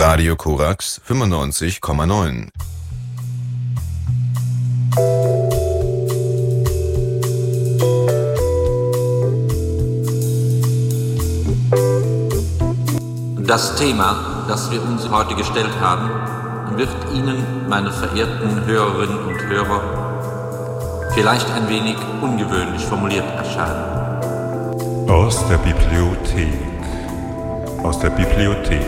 Radio Korax 95,9. Das Thema, das wir uns heute gestellt haben, wird Ihnen, meine verehrten Hörerinnen und Hörer, vielleicht ein wenig ungewöhnlich formuliert erscheinen. Aus der Bibliothek. Aus der Bibliothek.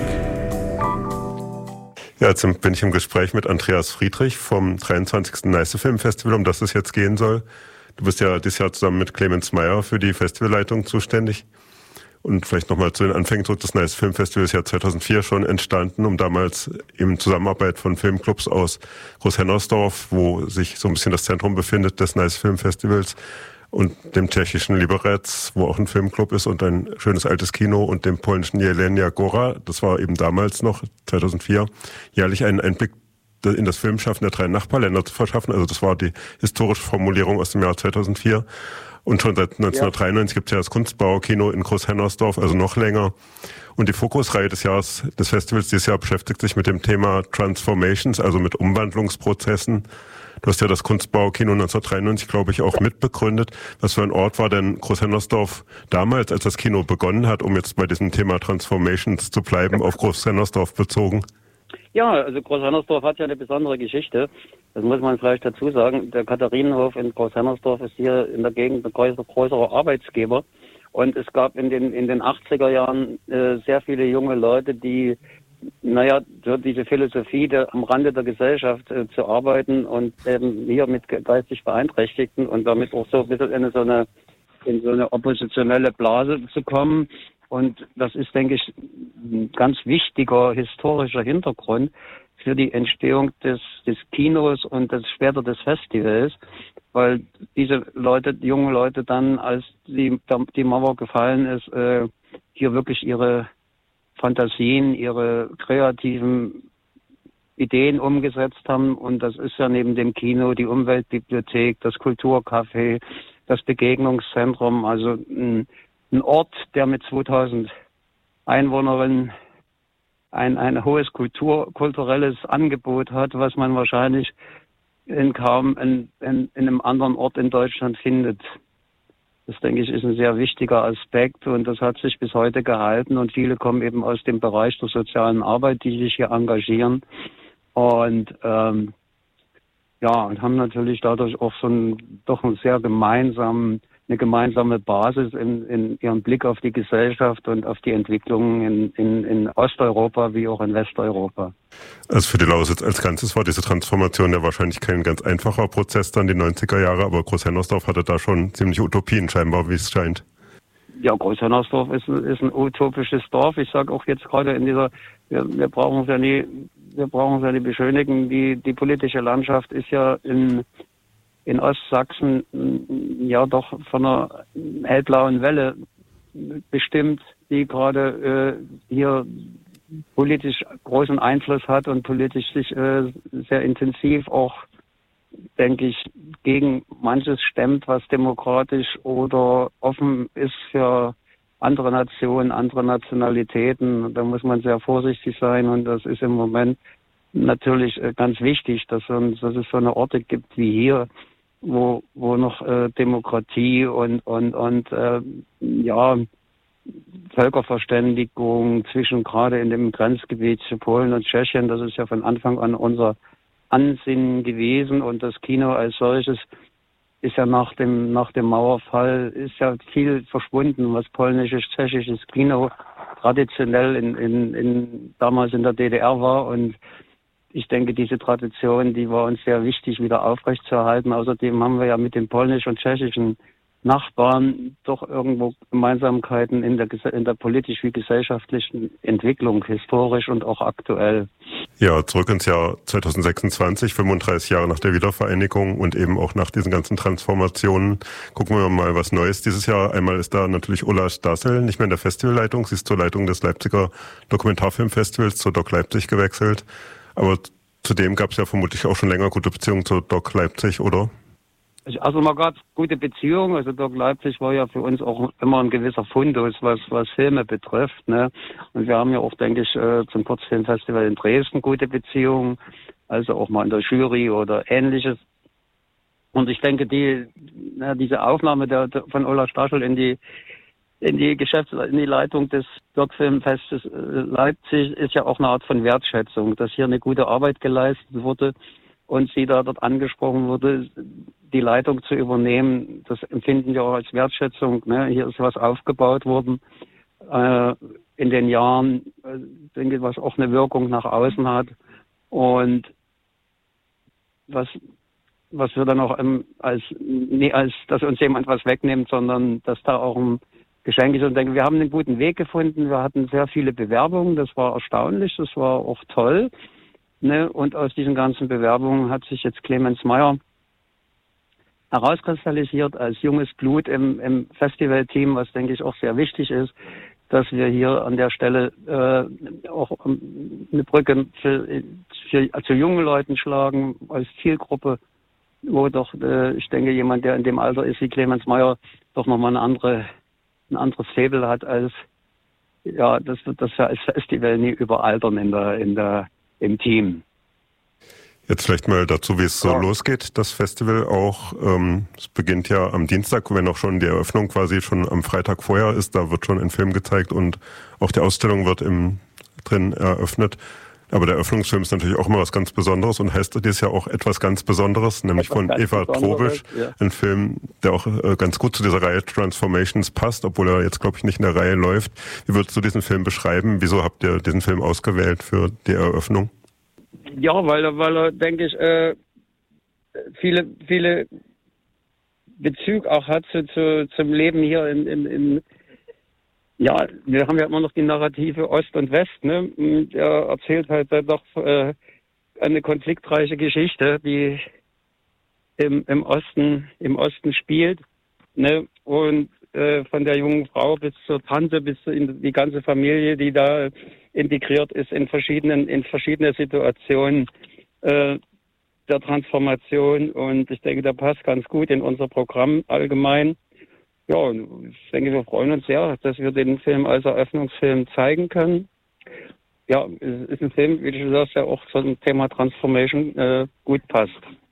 Ja, jetzt bin ich im Gespräch mit Andreas Friedrich vom 23. Neiße Film Festival, um das es jetzt gehen soll. Du bist ja dieses Jahr zusammen mit Clemens Meyer für die Festivalleitung zuständig. Und vielleicht nochmal zu den Anfängen zurück. Das Neiße Film Festival ist ja 2004 schon entstanden, um damals in Zusammenarbeit von Filmclubs aus Großhennersdorf, wo sich so ein bisschen das Zentrum befindet des Neiße Film Festivals, und dem tschechischen Liberec, wo auch ein Filmclub ist und ein schönes altes Kino, und dem polnischen Jelenia Góra, das war eben damals noch, 2004, jährlich einen Einblick in das Filmschaffen der 3 Nachbarländer zu verschaffen. Also das war die historische Formulierung aus dem Jahr 2004. Und schon seit 1993 gibt es ja das Kunstbauer-Kino in Großhennersdorf, also noch länger. Und die Fokusreihe des Jahres des Festivals dieses Jahr beschäftigt sich mit dem Thema Transformations, also mit Umwandlungsprozessen. Du hast ja das Kunstbauer-Kino 1993, glaube ich, auch mitbegründet. Was für ein Ort war denn Großhennersdorf damals, als das Kino begonnen hat, um jetzt bei diesem Thema Transformations zu bleiben, auf Großhennersdorf bezogen? Ja, also Großhennersdorf hat ja eine besondere Geschichte. Das muss man vielleicht dazu sagen. Der Katharinenhof in Großhennersdorf ist hier in der Gegend ein größerer Arbeitsgeber. Und es gab in den 80er Jahren sehr viele junge Leute, die, diese Philosophie am Rande der Gesellschaft zu arbeiten und eben hier mit geistig Beeinträchtigten und damit auch so ein bisschen in so eine oppositionelle Blase zu kommen. Und das ist, denke ich, ein ganz wichtiger historischer Hintergrund für die Entstehung des Kinos und später des Festivals, weil diese Leute, die jungen Leute dann, als die Mauer gefallen ist, hier wirklich ihre Fantasien, ihre kreativen Ideen umgesetzt haben. Und das ist ja neben dem Kino die Umweltbibliothek, das Kulturcafé, das Begegnungszentrum, also ein Ort, der mit 2000 Einwohnerinnen ein hohes kulturelles Angebot hat, was man wahrscheinlich kaum in einem anderen Ort in Deutschland findet. Das, denke ich, ist ein sehr wichtiger Aspekt, und das hat sich bis heute gehalten, und viele kommen eben aus dem Bereich der sozialen Arbeit, die sich hier engagieren, und und haben natürlich dadurch auch eine gemeinsame Basis in ihrem Blick auf die Gesellschaft und auf die Entwicklungen in Osteuropa wie auch in Westeuropa. Also für die Lausitz als Ganzes war diese Transformation ja wahrscheinlich kein ganz einfacher Prozess dann die 90er Jahre, aber Großhennersdorf hatte da schon ziemlich Utopien scheinbar, wie es scheint. Ja, Großhennersdorf ist ein utopisches Dorf. Ich sage auch jetzt gerade in dieser, wir brauchen es ja nie beschönigen, die politische Landschaft ist ja in Ostsachsen ja doch von einer hellblauen Welle bestimmt, die gerade hier politisch großen Einfluss hat und politisch sich sehr intensiv auch, denke ich, gegen manches stemmt, was demokratisch oder offen ist für andere Nationen, andere Nationalitäten. Da muss man sehr vorsichtig sein, und das ist im Moment natürlich ganz wichtig, dass es so eine Orte gibt wie hier, wo noch Demokratie und Völkerverständigung gerade in dem Grenzgebiet zu Polen und Tschechien, das ist ja von Anfang an unser Ansinnen gewesen, und das Kino als solches ist ja nach dem Mauerfall ist ja viel verschwunden, was polnisches, tschechisches Kino traditionell damals in der DDR war, und ich denke, diese Tradition, die war uns sehr wichtig, wieder aufrechtzuerhalten. Außerdem haben wir ja mit den polnischen und tschechischen Nachbarn doch irgendwo Gemeinsamkeiten in der politisch wie gesellschaftlichen Entwicklung, historisch und auch aktuell. Ja, zurück ins Jahr 2026, 35 Jahre nach der Wiedervereinigung und eben auch nach diesen ganzen Transformationen. Gucken wir mal was Neues dieses Jahr. Einmal ist da natürlich Ulla Stassel, nicht mehr in der Festivalleitung. Sie ist zur Leitung des Leipziger Dokumentarfilmfestivals zur Doc Leipzig gewechselt. Aber zudem gab es ja vermutlich auch schon länger gute Beziehungen zur Doc Leipzig, oder? Also man gab gute Beziehungen, also Doc Leipzig war ja für uns auch immer ein gewisser Fundus, was Filme betrifft, ne? Und wir haben ja auch, denke ich, zum Kurzfilmfestival in Dresden gute Beziehungen, also auch mal in der Jury oder Ähnliches. Und ich denke, diese Aufnahme von Ola Stachel in die Leitung des Doc-Filmfestes Leipzig ist ja auch eine Art von Wertschätzung, dass hier eine gute Arbeit geleistet wurde und sie da dort angesprochen wurde, die Leitung zu übernehmen. Das empfinden wir auch als Wertschätzung, ne? Hier ist was aufgebaut worden in den Jahren, denke ich, was auch eine Wirkung nach außen hat. Und was wir dann auch als dass uns jemand was wegnimmt, sondern dass da auch ein Geschenk ist. Und denke, wir haben einen guten Weg gefunden. Wir hatten sehr viele Bewerbungen. Das war erstaunlich. Das war auch toll. Ne? Und aus diesen ganzen Bewerbungen hat sich jetzt Clemens Meyer herauskristallisiert als junges Blut im Festivalteam, was, denke ich, auch sehr wichtig ist, dass wir hier an der Stelle auch eine Brücke zu jungen Leuten schlagen als Zielgruppe, wo doch, ich denke, jemand, der in dem Alter ist wie Clemens Meyer, doch nochmal ein anderes Faible hat als, ja, dass wir als Festival nie überaltern im Team. Jetzt vielleicht mal dazu, wie es so losgeht, das Festival auch. Es beginnt ja am Dienstag, wenn auch schon die Eröffnung quasi schon am Freitag vorher ist. Da wird schon ein Film gezeigt und auch die Ausstellung wird drin eröffnet. Aber der Eröffnungsfilm ist natürlich auch immer was ganz Besonderes und heißt dieses Jahr auch etwas ganz Besonderes, nämlich von Eva Trobisch. Ja. Ein Film, der auch ganz gut zu dieser Reihe Transformations passt, obwohl er jetzt, glaube ich, nicht in der Reihe läuft. Wie würdest du diesen Film beschreiben? Wieso habt ihr diesen Film ausgewählt für die Eröffnung? Ja, weil er denke ich, viele Bezug auch hat zum Leben hier ja, wir haben ja immer noch die Narrative Ost und West, ne? Er erzählt halt doch eine konfliktreiche Geschichte, die im Osten spielt, ne? Und von der jungen Frau bis zur Tante, bis in die ganze Familie, die da integriert ist in verschiedene Situationen der Transformation. Und ich denke, der passt ganz gut in unser Programm allgemein. Ja, und ich denke, wir freuen uns sehr, dass wir den Film als Eröffnungsfilm zeigen können. Ja, es ist ein Film, wie du sagst, der auch zum Thema Transformation gut passt.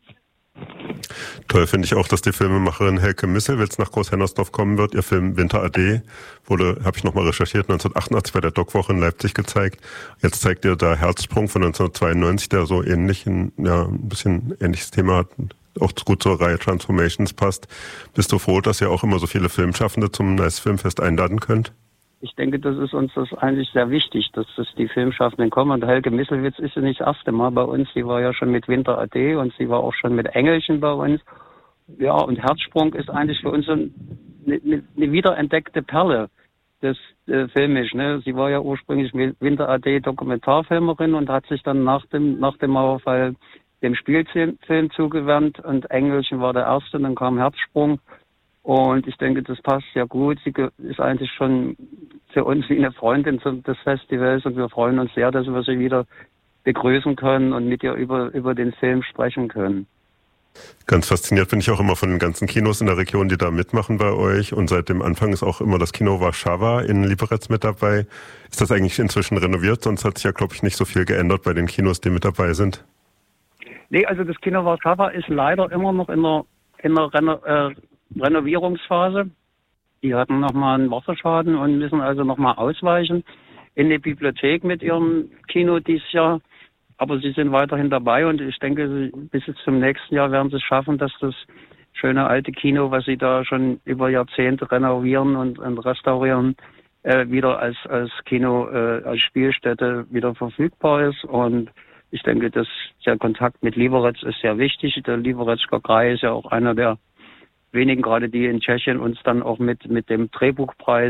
Toll finde ich auch, dass die Filmemacherin Helke Misselwitz nach Großhennersdorf kommen wird. Ihr Film Winter AD wurde, habe ich nochmal recherchiert, 1988 bei der Doc-Woche in Leipzig gezeigt. Jetzt zeigt ihr da Herzsprung von 1992, der so ähnlich, ein bisschen ähnliches Thema hat, auch gut zur Reihe Transformations passt. Bist du froh, dass ihr auch immer so viele Filmschaffende zum Nice Filmfest einladen könnt? Ich denke, das ist uns das eigentlich sehr wichtig, dass die Filmschaffenden kommen. Und Helke Misselwitz ist ja nicht das erste Mal bei uns. Sie war ja schon mit Winter AD und sie war auch schon mit Engelchen bei uns. Ja, und Herzsprung ist eigentlich für uns eine wiederentdeckte Perle des Filmisch. Ne? Sie war ja ursprünglich mit Winter AD Dokumentarfilmerin und hat sich dann nach dem Mauerfall dem Spielfilm zugewandt. Und Engelchen war der erste, dann kam Herzsprung. Und ich denke, das passt ja gut. Sie ist eigentlich schon für uns wie eine Freundin des Festivals und wir freuen uns sehr, dass wir sie wieder begrüßen können und mit ihr über den Film sprechen können. Ganz fasziniert bin ich auch immer von den ganzen Kinos in der Region, die da mitmachen bei euch. Und seit dem Anfang ist auch immer das Kino Warszawa in Liberec mit dabei. Ist das eigentlich inzwischen renoviert? Sonst hat sich ja, glaube ich, nicht so viel geändert bei den Kinos, die mit dabei sind. Nee, also das Kino Warszawa ist leider immer noch in der Renovierungsphase. Die hatten nochmal einen Wasserschaden und müssen also nochmal ausweichen in die Bibliothek mit ihrem Kino dieses Jahr. Aber sie sind weiterhin dabei und ich denke, bis zum nächsten Jahr werden sie es schaffen, dass das schöne alte Kino, was sie da schon über Jahrzehnte renovieren und restaurieren, wieder als Kino, als Spielstätte wieder verfügbar ist. Und ich denke, dass der Kontakt mit Liberec ist sehr wichtig. Der Liberecker Kraj ist ja auch einer der wenigen, gerade die in Tschechien uns dann auch mit dem Drehbuchpreis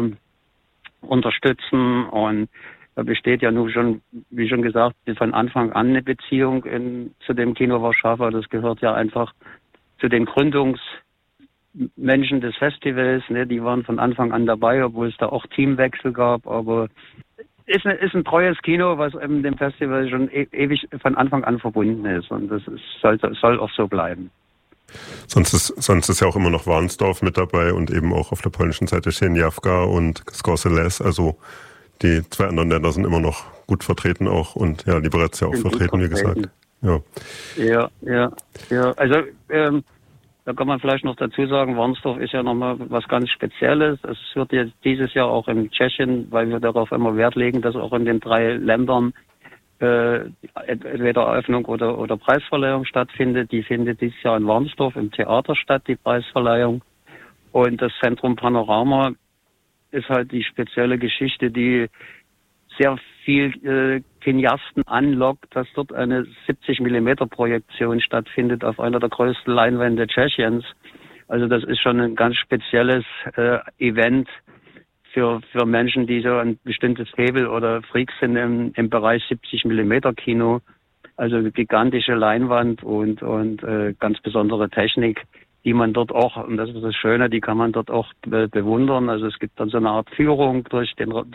unterstützen. Und da besteht ja nun schon, wie schon gesagt, von Anfang an eine Beziehung zu dem Kino Warszawa. Das gehört ja einfach zu den Gründungsmenschen des Festivals. Ne? Die waren von Anfang an dabei, obwohl es da auch Teamwechsel gab. Aber ist ein treues Kino, was dem Festival schon ewig von Anfang an verbunden ist. Und das soll auch so bleiben. Sonst ist ja auch immer noch Warnsdorf mit dabei und eben auch auf der polnischen Seite Sieniawka und Scorsese. Also die zwei anderen Länder sind immer noch gut vertreten auch und ja, Liberec ist ja auch vertreten, wie gesagt. Ja. Also da kann man vielleicht noch dazu sagen, Warnsdorf ist ja nochmal was ganz Spezielles. Es wird jetzt dieses Jahr auch in Tschechien, weil wir darauf immer Wert legen, dass auch in den 3 Ländern entweder Eröffnung oder Preisverleihung stattfindet. Die findet dieses Jahr in Warnsdorf im Theater statt, die Preisverleihung. Und das Zentrum Panorama ist halt die spezielle Geschichte, die sehr viel Cineasten anlockt, dass dort eine 70mm Projektion stattfindet auf einer der größten Leinwände Tschechiens. Also das ist schon ein ganz spezielles Event für Menschen, die so ein bestimmtes Faible oder Freaks sind im Bereich 70mm Kino. Also eine gigantische Leinwand und ganz besondere Technik, die man dort auch, und das ist das Schöne, die kann man dort auch bewundern. Also es gibt dann so eine Art Führung durch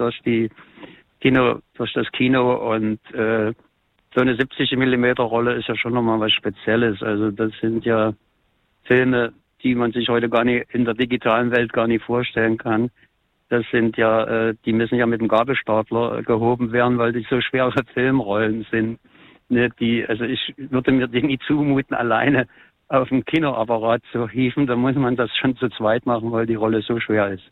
das Kino und so eine 70mm Rolle ist ja schon nochmal was Spezielles. Also das sind ja Filme, die man sich heute gar nicht in der digitalen Welt gar nicht vorstellen kann. Das sind ja, die müssen ja mit dem Gabelstapler gehoben werden, weil die so schwere Filmrollen sind. Ne, also ich würde mir die nie zumuten, alleine auf dem Kinoapparat zu hieven. Da muss man das schon zu zweit machen, weil die Rolle so schwer ist.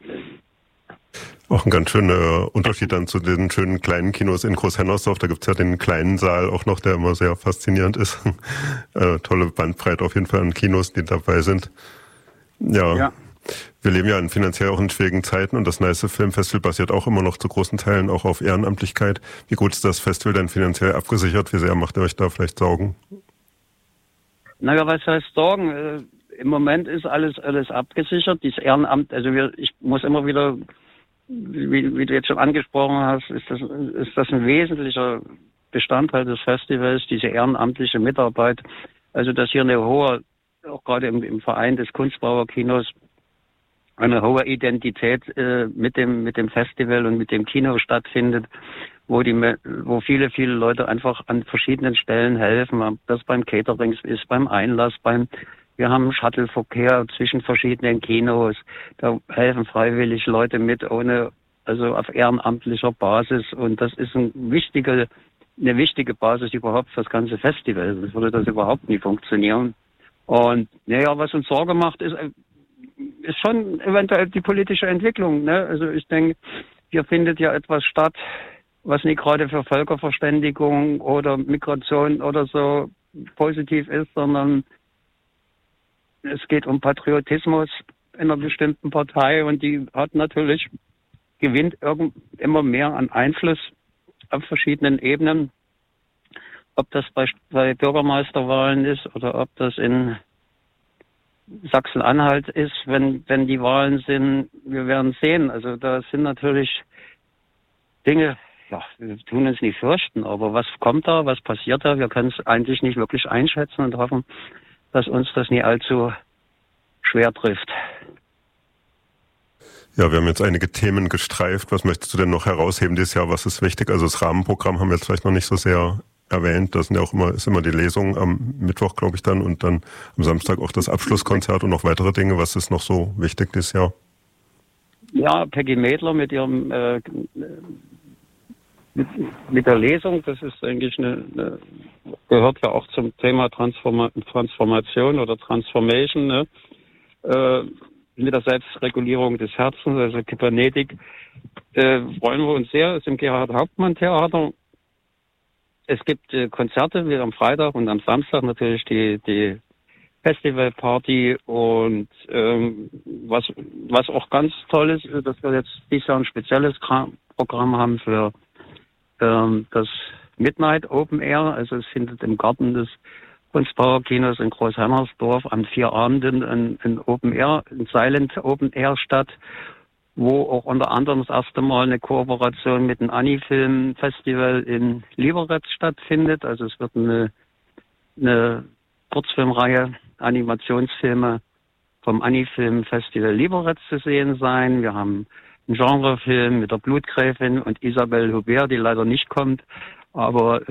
Auch ein ganz schöner Unterschied dann zu den schönen kleinen Kinos in Großhennersdorf. Da gibt's ja den kleinen Saal auch noch, der immer sehr faszinierend ist. Tolle Bandbreite auf jeden Fall an Kinos, die dabei sind. Ja. Wir leben ja finanziell auch in schwierigen Zeiten und das Neiße Filmfestival basiert auch immer noch zu großen Teilen auch auf Ehrenamtlichkeit. Wie gut ist das Festival denn finanziell abgesichert? Wie sehr macht ihr euch da vielleicht Sorgen? Naja, was heißt Sorgen? Im Moment ist alles abgesichert. Dieses Ehrenamt, also ich muss immer wieder, wie du jetzt schon angesprochen hast, ist das ein wesentlicher Bestandteil des Festivals, diese ehrenamtliche Mitarbeit. Also dass hier eine hohe, auch gerade im Verein des Kunstbauerkinos, eine hohe Identität mit dem Festival und mit dem Kino stattfindet, wo viele Leute einfach an verschiedenen Stellen helfen. Ob das beim Catering ist, beim Einlass, wir haben Shuttleverkehr zwischen verschiedenen Kinos. Da helfen freiwillig Leute mit, also auf ehrenamtlicher Basis. Und das ist eine wichtige Basis überhaupt für das ganze Festival. Sonst würde das überhaupt nie funktionieren. Und naja, was uns Sorge macht, ist schon eventuell die politische Entwicklung. Ne? Also ich denke, hier findet ja etwas statt, was nicht gerade für Völkerverständigung oder Migration oder so positiv ist, sondern es geht um Patriotismus in einer bestimmten Partei und die gewinnt immer mehr an Einfluss auf verschiedenen Ebenen. Ob das bei Bürgermeisterwahlen ist oder ob das in Sachsen-Anhalt ist, wenn die Wahlen sind, wir werden sehen. Also da sind natürlich Dinge, ja, wir tun uns nicht fürchten, aber was kommt da, was passiert da? Wir können es eigentlich nicht wirklich einschätzen und hoffen, dass uns das nie allzu schwer trifft. Ja, wir haben jetzt einige Themen gestreift. Was möchtest du denn noch herausheben dieses Jahr? Was ist wichtig? Also das Rahmenprogramm haben wir jetzt vielleicht noch nicht so sehr erwähnt. Das sind ja ist immer die Lesung am Mittwoch, glaube ich, dann und dann am Samstag auch das Abschlusskonzert und noch weitere Dinge. Was ist noch so wichtig dieses Jahr? Ja, Peggy Mädler mit ihrem mit der Lesung, das ist eigentlich gehört ja auch zum Thema Transformation oder Transformation, ne? Mit der Selbstregulierung des Herzens, also Kybernetik, freuen wir uns sehr. Es ist im Gerhard Hauptmann Theater. Es gibt Konzerte, wie am Freitag und am Samstag natürlich die Festivalparty und was auch ganz toll ist, dass wir jetzt dieses Jahr ein spezielles Programm haben für das Midnight Open Air. Also es findet im Garten des Kunstbauerkinos in Großhennersdorf an 4 Abenden ein Open Air, ein Silent Open Air statt, wo auch unter anderem das erste Mal eine Kooperation mit dem Anni-Film Festival in Liberec stattfindet. Also es wird eine Kurzfilmreihe, Animationsfilme vom Anni-Film Festival Liberec zu sehen sein. Wir haben einen Genrefilm mit der Blutgräfin und Isabelle Hubert, die leider nicht kommt, Aber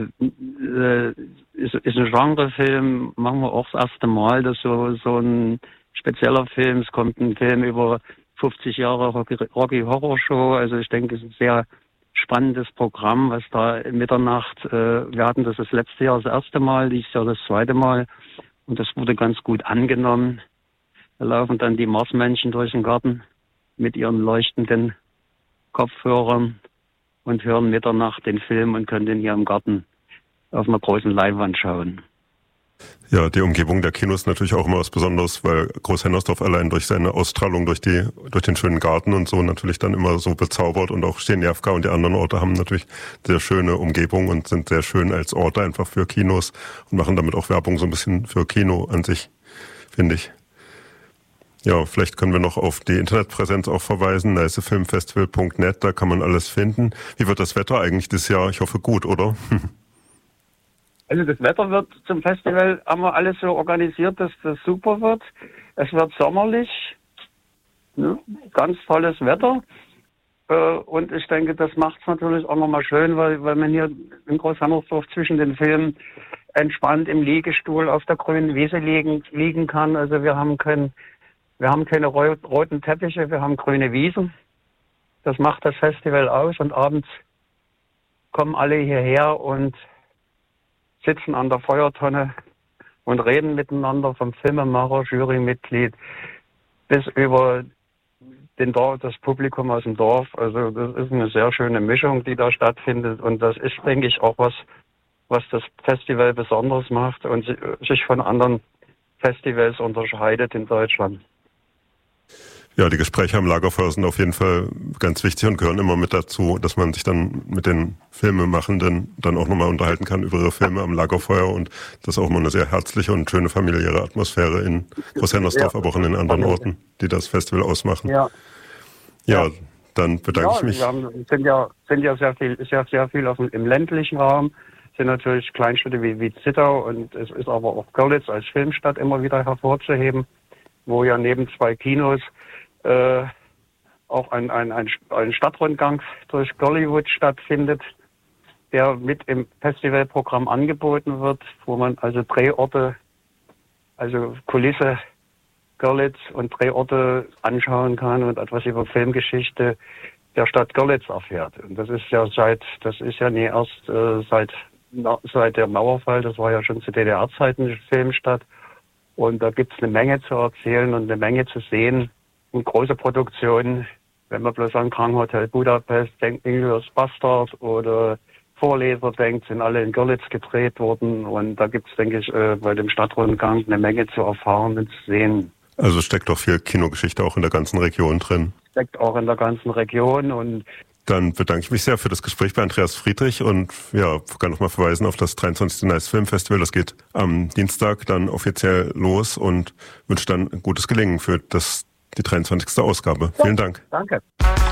ist ein Genrefilm, machen wir auch das erste Mal, dass so ein spezieller Film, es kommt ein Film über 50 Jahre Rocky Horror Show, also ich denke, es ist ein sehr spannendes Programm, was da in Mitternacht, wir hatten das letzte Jahr das erste Mal, dieses Jahr das zweite Mal und das wurde ganz gut angenommen. Da laufen dann die Marsmenschen durch den Garten mit ihren leuchtenden Kopfhörern und hören Mitternacht den Film und können den hier im Garten auf einer großen Leinwand schauen. Ja, die Umgebung der Kinos ist natürlich auch immer was Besonderes, weil Großhennersdorf allein durch seine Ausstrahlung, durch den schönen Garten und so natürlich dann immer so bezaubert und auch Stenjavka und die anderen Orte haben natürlich sehr schöne Umgebung und sind sehr schön als Orte einfach für Kinos und machen damit auch Werbung so ein bisschen für Kino an sich, finde ich. Ja, vielleicht können wir noch auf die Internetpräsenz auch verweisen, nicefilmfestival.net, da kann man alles finden. Wie wird das Wetter eigentlich dieses Jahr? Ich hoffe gut, oder? Also das Wetter wird zum Festival, haben wir alles so organisiert, dass das super wird. Es wird sommerlich, ne? Ganz tolles Wetter. Und ich denke, das macht es natürlich auch nochmal schön, weil man hier in Großhennersdorf zwischen den Filmen entspannt im Liegestuhl auf der grünen Wiese liegen kann. Also wir haben keine roten Teppiche, wir haben grüne Wiesen. Das macht das Festival aus und abends kommen alle hierher und sitzen an der Feuertonne und reden miteinander vom Filmemacher, Jurymitglied bis über das Publikum aus dem Dorf. Also das ist eine sehr schöne Mischung, die da stattfindet und das ist, denke ich, auch was das Festival besonders macht und sich von anderen Festivals unterscheidet in Deutschland. Ja, die Gespräche am Lagerfeuer sind auf jeden Fall ganz wichtig und gehören immer mit dazu, dass man sich dann mit den Filmemachenden dann auch nochmal unterhalten kann über ihre Filme am Lagerfeuer und das ist auch immer eine sehr herzliche und schöne familiäre Atmosphäre in Großhennersdorf, aber auch in den anderen Orten, die das Festival ausmachen. Ja, dann bedanke ich mich. Wir sind ja sehr viel im ländlichen Raum, sind natürlich Kleinstädte wie Zittau und es ist aber auch Görlitz als Filmstadt immer wieder hervorzuheben, wo ja neben 2 Kinos auch ein Stadtrundgang durch Gollywood stattfindet, der mit im Festivalprogramm angeboten wird, wo man also Drehorte, also Kulisse Görlitz und Drehorte anschauen kann und etwas über Filmgeschichte der Stadt Görlitz erfährt. Und das ist ja nie erst seit der Mauerfall, das war ja schon zu DDR-Zeiten eine Filmstadt. Und da gibt's eine Menge zu erzählen und eine Menge zu sehen. Und große Produktionen, wenn man bloß an Grand-Hotel Budapest denkt, Inglourious Basterds oder Vorleser denkt, sind alle in Görlitz gedreht worden. Und da gibt's, denke ich, bei dem Stadtrundgang eine Menge zu erfahren und zu sehen. Also steckt doch viel Kinogeschichte auch in der ganzen Region drin. Steckt auch in der ganzen Region und dann bedanke ich mich sehr für das Gespräch bei Andreas Friedrich und ja, kann nochmal verweisen auf das 23. Nice Film Festival. Das geht am Dienstag dann offiziell los und wünsche dann ein gutes Gelingen für die 23. Ausgabe. Vielen Dank. Danke.